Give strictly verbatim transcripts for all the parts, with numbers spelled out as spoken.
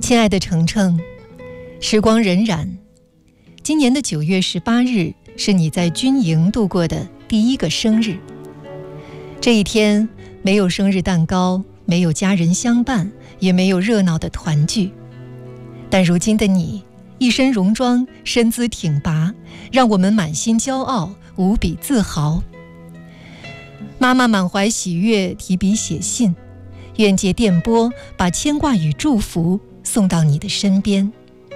亲爱的程程，时光荏苒，今年的九月十八日是你在军营度过的第一个生日。这一天没有生日蛋糕，没有家人相伴，也没有热闹的团聚，但如今的你一身戎装，身姿挺拔，让我们满心骄傲，无比自豪。妈妈满怀喜悦，提笔写信，愿借电波把牵挂与祝福送到你的身边。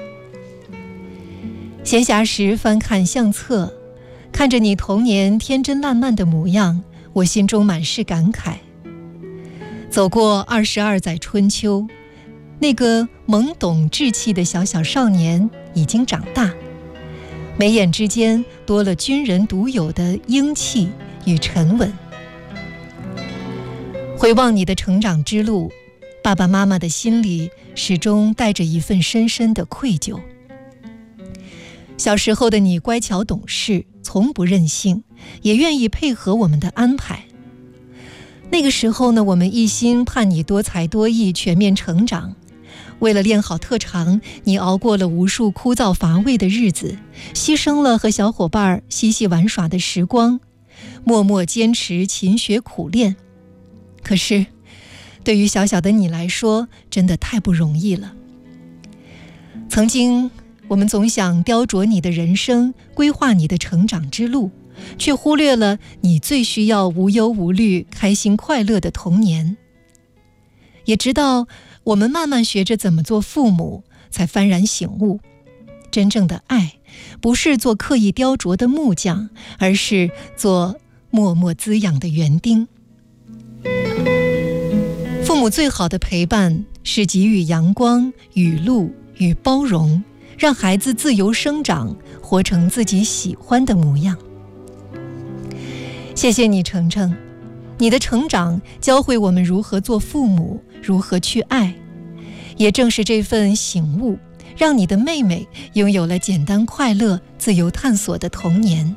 闲暇时翻看相册，看着你童年天真烂漫的模样，我心中满是感慨。走过二十二载春秋，那个懵懂稚气的小小少年已经长大，眉眼之间多了军人独有的英气与沉稳。回望你的成长之路，爸爸妈妈的心里始终带着一份深深的愧疚。小时候的你乖巧懂事，从不任性，也愿意配合我们的安排。那个时候呢，我们一心盼你多才多艺，全面成长。为了练好特长，你熬过了无数枯燥乏味的日子，牺牲了和小伙伴嬉戏玩耍的时光，默默坚持勤学苦练。可是对于小小的你来说，真的太不容易了。曾经我们总想雕琢你的人生，规划你的成长之路，却忽略了你最需要无忧无虑、开心快乐的童年。也直到我们慢慢学着怎么做父母，才幡然醒悟，真正的爱不是做刻意雕琢的木匠，而是做默默滋养的园丁。父母最好的陪伴是给予阳光、雨露与包容，让孩子自由生长，活成自己喜欢的模样。谢谢你，程程，你的成长教会我们如何做父母，如何去爱。也正是这份醒悟，让你的妹妹拥有了简单快乐、自由探索的童年。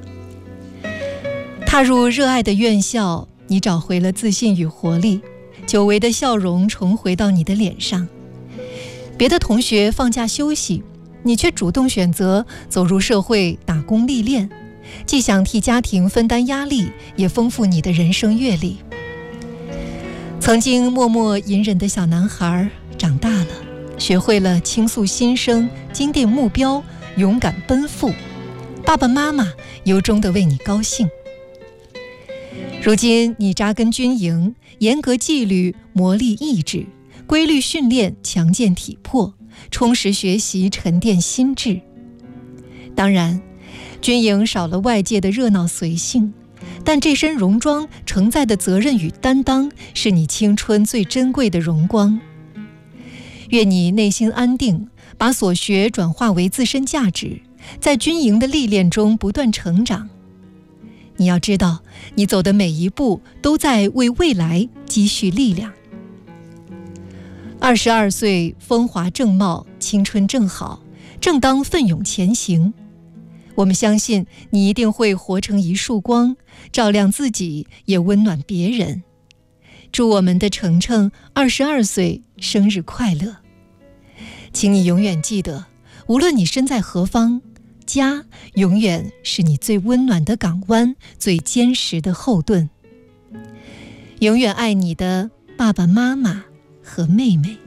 踏入热爱的院校，你找回了自信与活力，久违的笑容重回到你的脸上。别的同学放假休息，你却主动选择走入社会打工历练，既想替家庭分担压力，也丰富你的人生阅历。曾经默默隐忍的小男孩长大了，学会了倾诉心声，坚定目标，勇敢奔赴。爸爸妈妈由衷地为你高兴。如今你扎根军营，严格纪律磨砺意志，规律训练强健体魄，充实学习沉淀心智。当然，军营少了外界的热闹随性，但这身戎装承载的责任与担当，是你青春最珍贵的荣光。愿你内心安定，把所学转化为自身价值，在军营的历练中不断成长。你要知道，你走的每一步都在为未来积蓄力量。二十二岁，风华正茂，青春正好，正当奋勇前行。我们相信你一定会活成一束光，照亮自己，也温暖别人。祝我们的程程二十二岁生日快乐！请你永远记得，无论你身在何方，家永远是你最温暖的港湾，最坚实的后盾。永远爱你的爸爸妈妈和妹妹。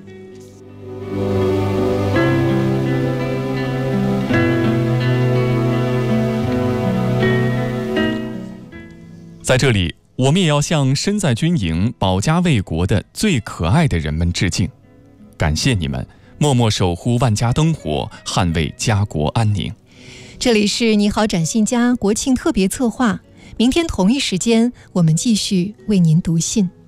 在这里，我们也要向身在军营保家卫国的最可爱的人们致敬，感谢你们默默守护万家灯火，捍卫家国安宁。 这里是你好展信家国庆特别策划，明天同一时间我们继续为您读信。